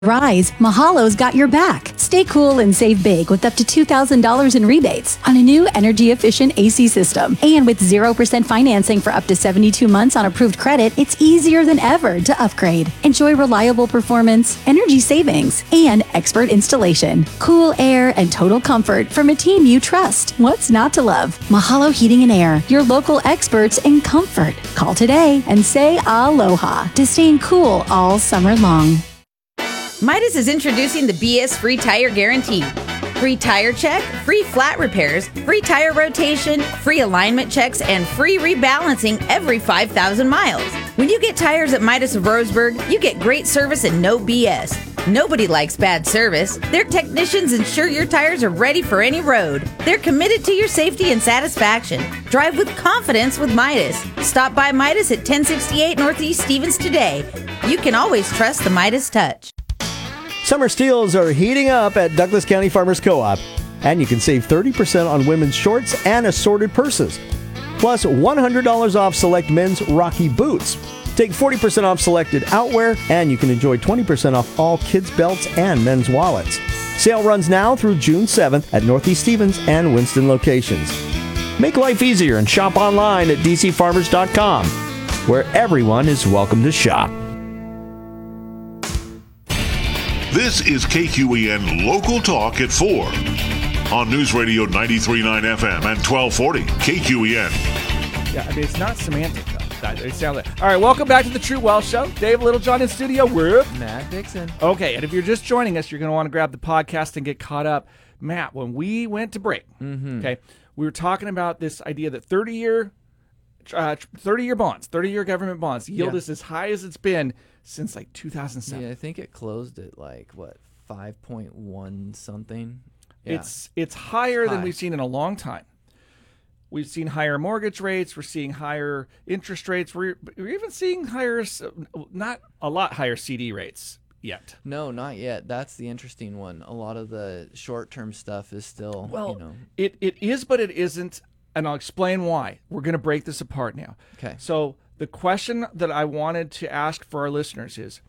Rise, Mahalo's got your back. Stay cool and save big with up to $2,000 in rebates on a new energy-efficient AC system. And with 0% financing for up to 72 months on approved credit, it's easier than ever to upgrade. Enjoy reliable performance, energy savings, and expert installation. Cool air and total comfort from a team you trust. What's not to love? Mahalo Heating and Air, your local experts in comfort. Call today and say aloha to staying cool all summer long. Midas is introducing the BS Free Tire Guarantee. Free tire check, free flat repairs, free tire rotation, free alignment checks, and free rebalancing every 5,000 miles. When you get tires at Midas of Roseburg, you get great service and no BS. Nobody likes bad service. Their technicians ensure your tires are ready for any road. They're committed to your safety and satisfaction. Drive with confidence with Midas. Stop by Midas at 1068 Northeast Stevens today. You can always trust the Midas touch. Summer steals are heating up at Douglas County Farmers Co-op, and you can save 30% on women's shorts and assorted purses. Plus $100 off select men's Rocky boots. Take 40% off selected outwear, and you can enjoy 20% off all kids' belts and men's wallets. Sale runs now through June 7th at Northeast Stevens and Winston locations. Make life easier and shop online at dcfarmers.com, where everyone is welcome to shop. This is KQEN Local Talk at 4 on News Radio 93.9 FM and 1240 KQEN. Yeah, I mean, it's not semantic, though. It sounds like... All right, welcome back to the True Wealth Show. Dave Littlejohn in studio with... Matt Dixon. Okay, and if you're just joining us, you're going to want to grab the podcast and get caught up. Matt, when we went to break, okay, we were talking about this idea that 30-year bonds, 30-year government bonds, yield is as high as it's been since like 2007. Yeah, I think it closed at like, 5.1 something? Yeah. It's higher than we've seen in a long time. We've seen higher mortgage rates. We're seeing higher interest rates. We're even seeing higher, not a lot higher CD rates yet. No, not yet. That's the interesting one. A lot of the short-term stuff is still, It is, but it isn't, and I'll explain why. We're going to break this apart now. Okay. So the question that I wanted to ask for our listeners is,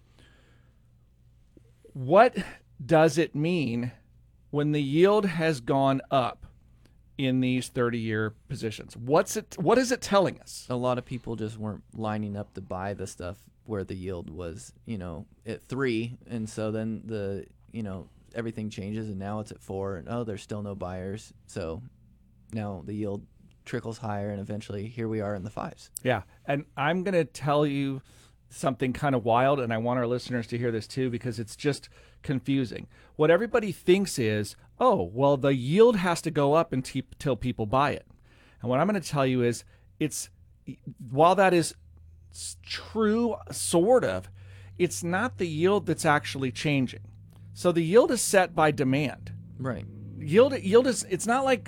what does it mean when the yield has gone up in these 30-year positions? What is it telling us? A lot of people just weren't lining up to buy the stuff where the yield was, at 3, and so then everything changes, and now it's at 4, and there's still no buyers, so now the yield trickles higher, and eventually here we are in the 5s. Yeah, and I'm going to tell you something kind of wild, and I want our listeners to hear this too, because it's just confusing. What everybody thinks is, the yield has to go up until people buy it. And what I'm going to tell you is, while that is true, sort of, it's not the yield that's actually changing. So the yield is set by demand. Right. Yield is, it's not like,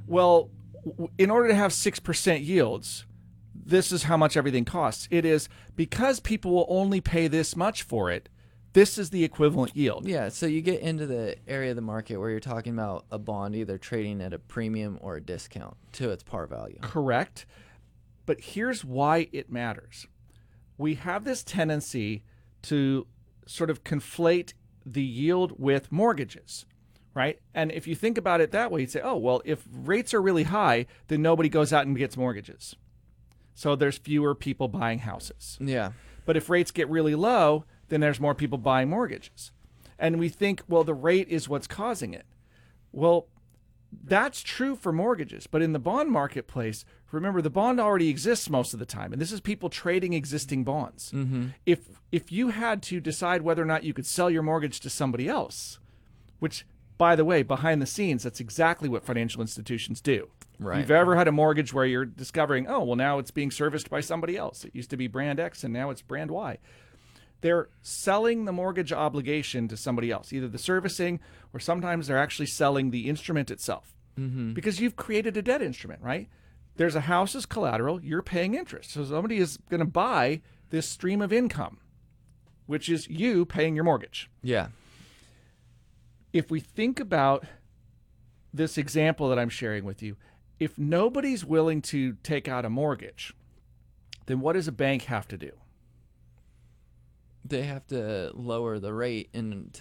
in order to have 6% yields, this is how much everything costs. It is because people will only pay this much for it, this is the equivalent yield. Yeah, so you get into the area of the market where you're talking about a bond either trading at a premium or a discount to its par value. Correct. But here's why it matters. We have this tendency to sort of conflate the yield with mortgages. Right? And if you think about it that way, you'd say, if rates are really high, then nobody goes out and gets mortgages. So there's fewer people buying houses. Yeah. But if rates get really low, then there's more people buying mortgages. And we think, the rate is what's causing it. Well, that's true for mortgages. But in the bond marketplace, remember, the bond already exists most of the time. And this is people trading existing bonds. Mm-hmm. If you had to decide whether or not you could sell your mortgage to somebody else, which... by the way, behind the scenes, that's exactly what financial institutions do. Right. If you've ever had a mortgage where you're discovering, now it's being serviced by somebody else. It used to be brand X and now it's brand Y. They're selling the mortgage obligation to somebody else, either the servicing or sometimes they're actually selling the instrument itself. Mm-hmm. Because you've created a debt instrument, right? There's a house as collateral, you're paying interest. So somebody is going to buy this stream of income, which is you paying your mortgage. Yeah. If we think about this example that I'm sharing with you, if nobody's willing to take out a mortgage, then what does a bank have to do? They have to lower the rate and